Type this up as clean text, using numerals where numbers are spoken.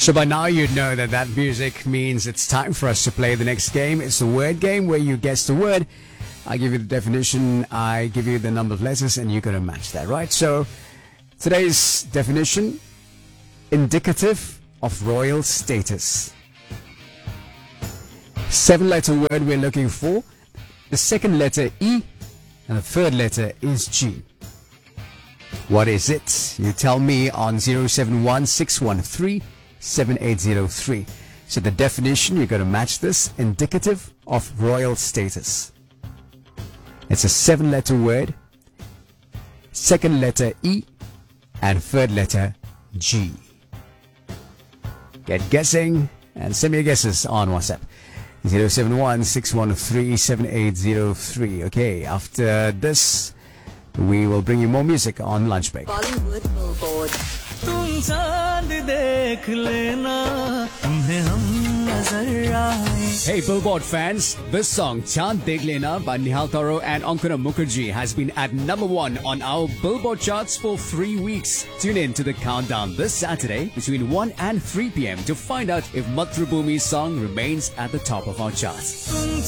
So by now you'd know that that music means it's time for us to play the next game. It's a word game where you guess the word. I give you the definition, I give you the number of letters, and you're going to match that, right? So today's definition, indicative of royal status. 7-letter word we're looking for. The second letter E and the third letter is G. What is it? You tell me on 071-613-7803. So the definition, you're going to match this. Indicative of royal status. It's a 7-letter word. Second letter E and third letter G. Get guessing and send me your guesses on WhatsApp. 071-613-7803. Okay, after this, we will bring you more music on lunch break. Bollywood Billboard. Hey Billboard fans, this song Chand Dekh Lena by Nihal Taro and Ankana Mukherjee has been at number 1 on our Billboard charts for 3 weeks. Tune in to the countdown this Saturday between 1 and 3 p.m. to find out if Mathrubhumi's song remains at the top of our charts.